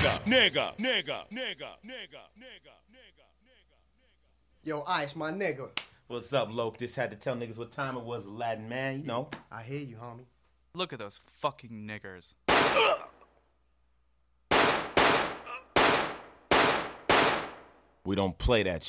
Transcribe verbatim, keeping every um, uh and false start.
nigga, nigga, nigga, nigga, nigga, nigga, nigga. Yo, Ice, my nigga. What's up, Loke? Just had to tell niggas what time it was, Aladdin, man. You know. I hear you, homie. Look at those fucking niggers. We don't play that